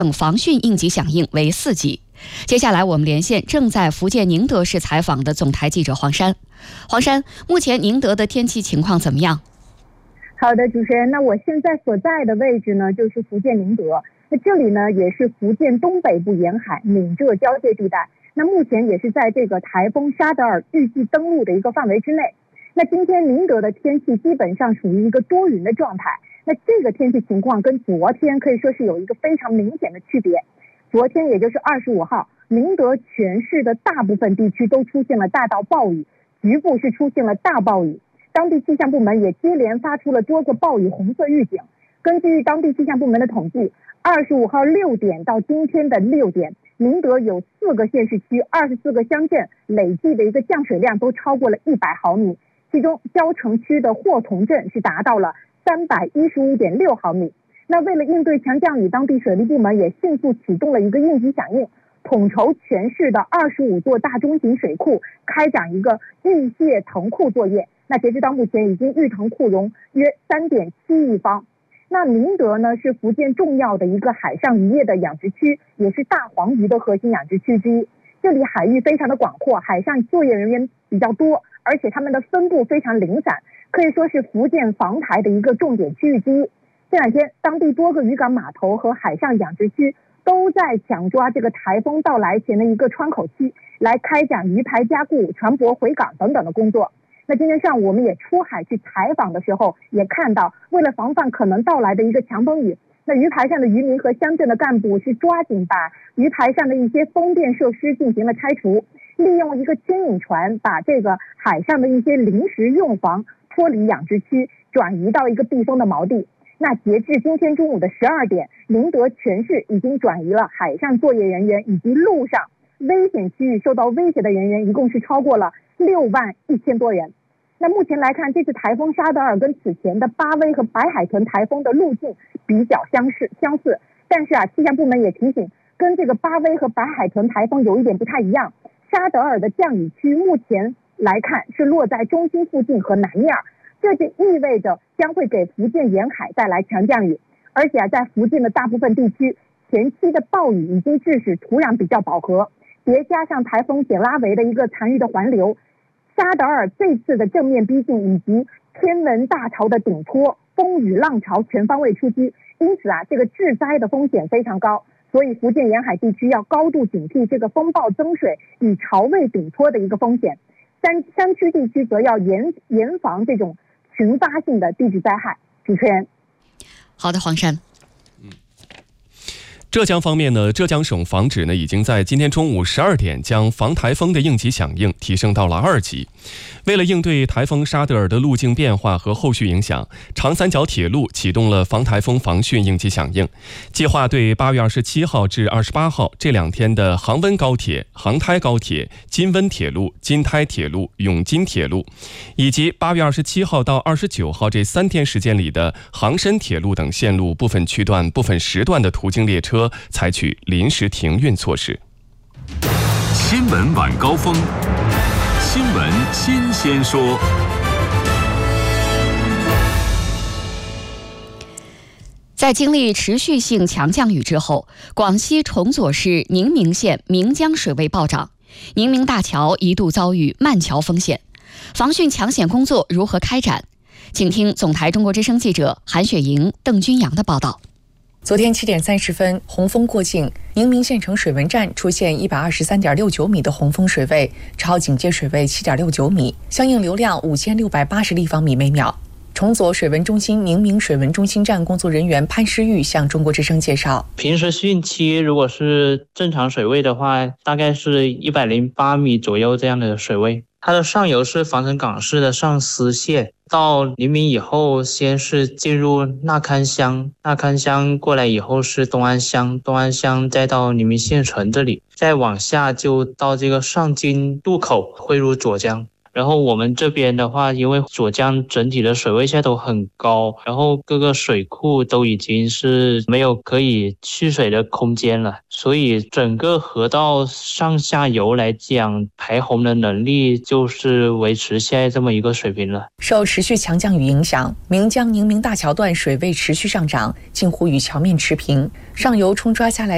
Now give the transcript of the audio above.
防汛应急响应为4级。接下来我们连线正在福建宁德市采访的总台记者黄珊。黄珊，目前宁德的天气情况怎么样？ 好的，主持人，那我现在所在的位置呢，就是福建宁德。那这里呢，也是福建东北部沿海闽浙交界地带。那目前也是在这个台风沙德尔预计登陆的一个范围之内。那今天宁德的天气基本上属于一个多云的状态。那这个天气情况跟昨天可以说是有一个非常明显的区别。昨天也就是25号，宁德全市的大部分地区都出现了大到暴雨，局部是出现了大暴雨。当地气象部门也接连发出了多个暴雨红色预警。根据当地气象部门的统计，25号6点到今天的6点，宁德有4个县市区、24个乡镇累计的一个降水量都超过了100毫米，其中蕉城区的霍同镇是达到了315.6毫米。那为了应对强降雨，当地水利部门也迅速启动了一个应急响应，统筹全市的25座大中型水库开展一个预泄腾库作业。那截止到目前，已经预腾库容约3.7亿方。那宁德呢，是福建重要的一个海上渔业的养殖区，也是大黄鱼的核心养殖区之一。这里海域非常的广阔，海上作业人员比较多，而且他们的分布非常零散，可以说是福建防台的一个重点区域之一。这两天，当地多个渔港码头和海上养殖区都在抢抓这个台风到来前的一个窗口期，来开展鱼排加固、船舶回港等等的工作。那今天上午我们也出海去采访的时候，也看到为了防范可能到来的一个强风雨，那鱼排上的渔民和乡镇的干部是抓紧把鱼排上的一些风电设施进行了拆除，利用一个牵引船把这个海上的一些临时用房脱离养殖区，转移到一个避风的锚地。那截至今天中午的12点，宁德全市已经转移了海上作业人员以及陆上危险区域受到威胁的人员，一共是超过了61000多人。那目前来看，这次台风沙德尔跟此前的巴威和白海豚台风的路径比较相似，但是气象部门也提醒，跟这个巴威和白海豚台风有一点不太一样，沙德尔的降雨区目前来看是落在中心附近和南面，这就意味着将会给福建沿海带来强降雨，而且在福建的大部分地区，前期的暴雨已经致使土壤比较饱和，叠加上台风简拉维的一个残余的环流，沙德尔这次的正面逼近以及天文大潮的顶托，风雨浪潮全方位出击，因此这个致灾的风险非常高，所以福建沿海地区要高度警惕这个风暴增水与潮位顶托的一个风险。山区地区则要严防这种群发性的地质灾害。主持人。 好的，黄珊。 浙江方面呢，浙江省防指呢已经在今天中午12点将防台风的应急响应提升到了2级。为了应对台风沙德尔的路径变化和后续影响，长三角铁路启动了防台风防汛应急响应，计划对8月27号至28号这2天的杭温高铁、杭台高铁、金温铁路、金台铁路、永金铁路，以及8月27号到29号这3天时间里的杭深铁路等线路部分区段、部分时段的途经列车采取临时停运措施。 新闻晚高峰，新闻新鲜说。 在经历持续性强降雨之后，广西崇左市宁明县岷江水位暴涨，宁明大桥一度遭遇漫桥风险。防汛抢险工作如何开展？请听总台中国之声记者韩雪莹、邓君阳的报道。 昨天7点30分，洪峰过境，宁明县城水文站出现123.69米的洪峰水位，超警戒水位7.69米，相应流量5680立方米每秒。崇左水文中心宁明水文中心站工作人员潘诗玉向中国之声介绍， 平时汛期如果是正常水位的话，大概是108米左右这样的水位。它的上游是防城港市的上思县，到宁明以后先是进入纳堪乡，纳堪乡过来以后是东安乡，东安乡再到宁明县城这里，再往下就到这个上金渡口汇入左江。然后我们这边的话，因为左江整体的水位现在都很高，然后各个水库都已经是没有可以蓄水的空间了，所以整个河道上下游来讲，排洪的能力就是维持现在这么一个水平了。 受持续强降雨影响，岷江宁明大桥段水位持续上涨，近乎与桥面持平，上游冲刷下来